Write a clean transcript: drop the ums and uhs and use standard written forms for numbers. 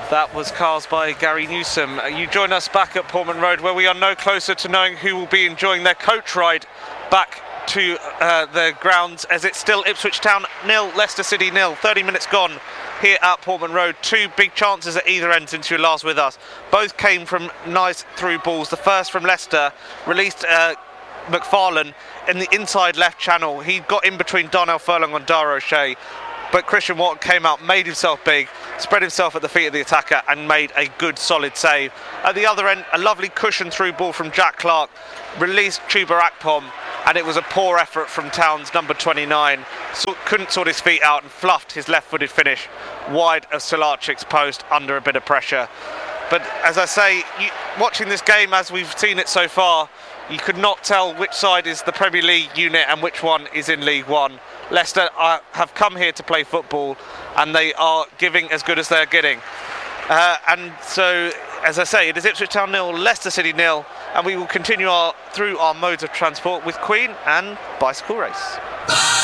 That was cars by Gary Newsom. You join us back at Portman Road, where we are no closer to knowing who will be enjoying their coach ride back to the grounds, as it's still Ipswich Town 0, Leicester City 0. 30 minutes gone here at Portman Road. Two big chances at either end since you were last with us. Both came from nice through balls. The first from Leicester released McFarlane in the inside left channel. He got in between Darnell Furlong and Dara O'Shea, but Christian Watt came out, made himself big, spread himself at the feet of the attacker and made a good solid save. At the other end, a lovely cushion through ball from Jack Clark, released Chuba Akpom, and it was a poor effort from Town's number 29. Couldn't sort his feet out and fluffed his left-footed finish wide of Solarchik's post under a bit of pressure. But as I say, watching this game as we've seen it so far, you could not tell which side is the Premier League unit and which one is in League One. Leicester have come here to play football, and they are giving as good as they're getting. And so, as I say, it is Ipswich Town 0, Leicester City 0, and we will continue through our modes of transport with Queen and Bicycle Race.